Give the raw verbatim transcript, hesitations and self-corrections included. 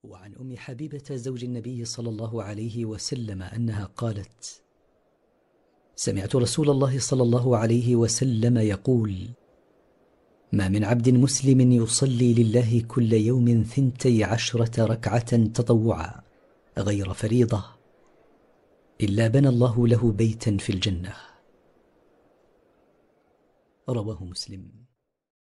وعن أم حبيبة زوج النبي صلى الله عليه وسلم أنها قالت: سمعت رسول الله صلى الله عليه وسلم يقول: ما من عبد مسلم يصلي لله كل يوم ثنتي عشرة ركعة تطوعا غير فريضة إلا بنى الله له بيتا في الجنة. رواه مسلم.